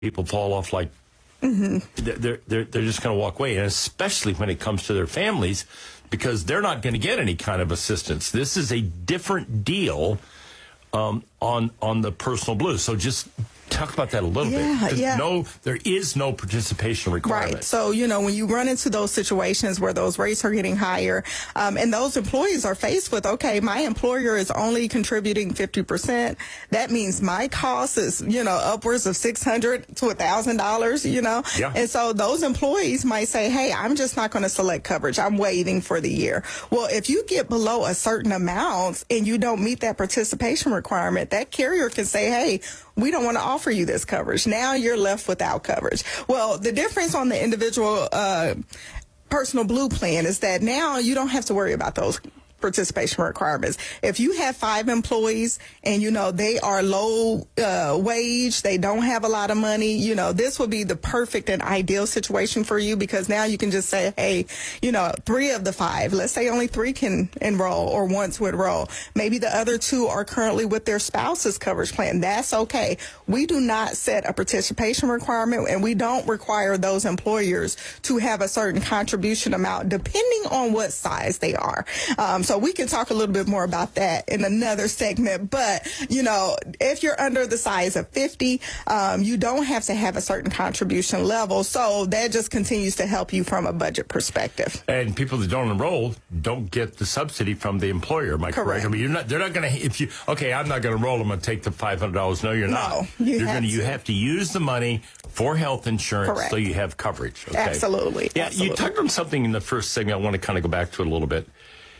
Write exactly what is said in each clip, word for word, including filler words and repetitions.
people fall off like Mm-hmm. they're, they're, they're just going to walk away, and especially when it comes to their families, because they're not going to get any kind of assistance. This is a different deal um, on on the personal blue. So just talk about that a little Yeah, bit. yeah. No, there is no participation requirement. Right. So, you know, when you run into those situations where those rates are getting higher, um, and those employees are faced with, okay, my employer is only contributing fifty percent. That means my cost is, you know, upwards of six hundred dollars to one thousand dollars, you know. Yeah. And so those employees might say, hey, I'm just not going to select coverage. I'm waiving for the year. Well, if you get below a certain amount and you don't meet that participation requirement, that carrier can say, hey, we don't want to offer you this coverage. Now you're left without coverage. Well, the difference on the individual uh, personal blue plan is that now you don't have to worry about those participation requirements. If you have five employees and, you know, they are low uh, wage, they don't have a lot of money, you know, this would be the perfect and ideal situation for you, because now you can just say, hey, you know, three of the five, let's say only three can enroll or want to enroll. Maybe the other two are currently with their spouse's coverage plan. That's okay. We do not set a participation requirement, and we don't require those employers to have a certain contribution amount depending on what size they are. Um, So we can talk a little bit more about that in another segment. But, you know, if you're under the size of fifty, um, you don't have to have a certain contribution level. So that just continues to help you from a budget perspective. And people that don't enroll don't get the subsidy from the employer. Am I correct? Correct. I mean, you're not. They're not going to. If you okay, I'm not going to enroll. I'm going to take the five hundred dollars. No, you're No, not. you you're have gonna, to. You have to use the money for health insurance, Correct. so you have coverage. Okay? Absolutely. Yeah, Absolutely. you touched on something in the first segment. I want to kind of go back to it a little bit.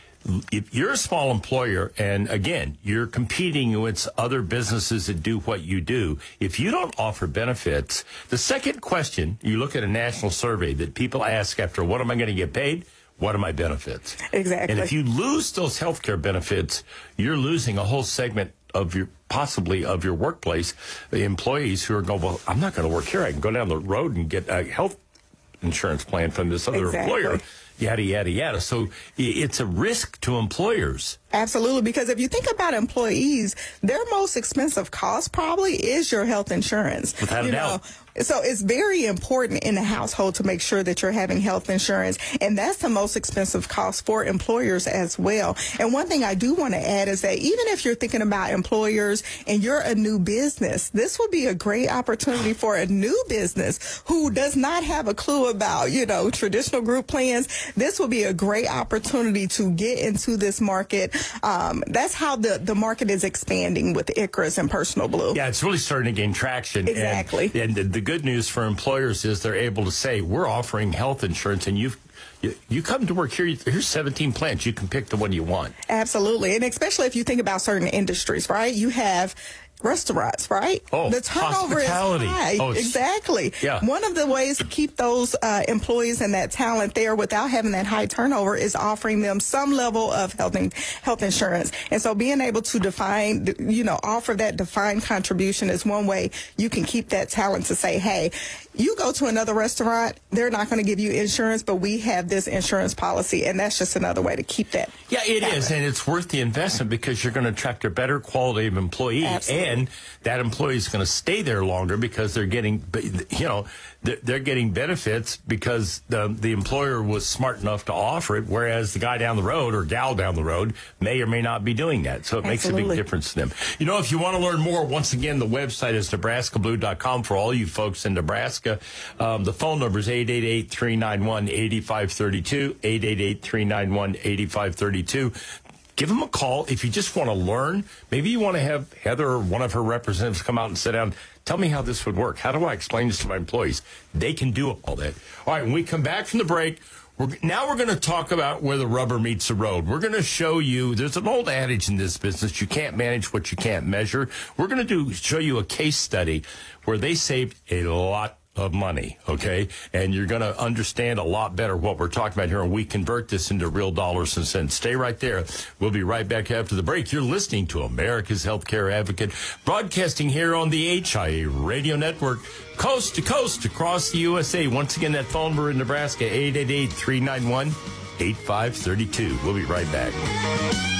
If you're a small employer, and again, you're competing with other businesses that do what you do, if you don't offer benefits, the second question, you look at a national survey that people ask after, what am I going to get paid? What are my benefits? Exactly. And if you lose those health care benefits, you're losing a whole segment of your, possibly of your workplace, the employees who are going, well, I'm not going to work here. I can go down the road and get a health insurance plan from this other Exactly. employer. Yada, yada, yada. So it's a risk to employers. Absolutely, because if you think about employees, their most expensive cost probably is your health insurance. Without a you doubt. know? So it's very important in the household to make sure that you're having health insurance, and that's the most expensive cost for employers as well. And one thing I do want to add is that even if you're thinking about employers and you're a new business, this would be a great opportunity for a new business who does not have a clue about, you know, traditional group plans. This would be a great opportunity to get into this market. Um, that's how the, the market is expanding with ICHRAS and Personal Blue. Yeah, it's really starting to gain traction. Exactly. And, and the, the good news for employers is they're able to say, we're offering health insurance, and you've You, you come to work here, here's seventeen plans. You can pick the one you want. Absolutely. And especially if you think about certain industries, right? You have restaurants, right? Oh, the turnover is hospitality. high. Oh, exactly. Yeah. One of the ways to keep those uh, employees and that talent there without having that high turnover is offering them some level of health in, health insurance. And so being able to define, you know, offer that defined contribution is one way you can keep that talent to say, hey, you go to another restaurant, they're not going to give you insurance, but we have this insurance policy, and that's just another way to keep that. Yeah, it talent. is, and it's worth the investment because you're going to attract a better quality of employee, Absolutely. and that employee is going to stay there longer because they're getting, you know, they're getting benefits because the the employer was smart enough to offer it, whereas the guy down the road or gal down the road may or may not be doing that. So it makes a Absolutely. big difference to them. You know, if you want to learn more, once again, the website is Nebraska Blue dot com for all you folks in Nebraska. Um, the phone number is eight eight eight, three nine one, eight five three two, eight eight eight, three nine one, eight five three two. Give them a call if you just want to learn. Maybe you want to have Heather or one of her representatives come out and sit down. Tell me how this would work. How do I explain this to my employees? They can do all that. All right, when we come back from the break, we're, now we're going to talk about where the rubber meets the road. We're going to show you, there's an old adage in this business, you can't manage what you can't measure. We're going to do show you a case study where they saved a lot of money, okay? And you're going to understand a lot better what we're talking about here, and we convert this into real dollars and cents. Stay right there. We'll be right back after the break. You're listening to America's Healthcare Advocate, broadcasting here on the H I A Radio Network, coast to coast across the U S A. Once again, that phone number in Nebraska, eight eight eight, three nine one, eight five three two. We'll be right back.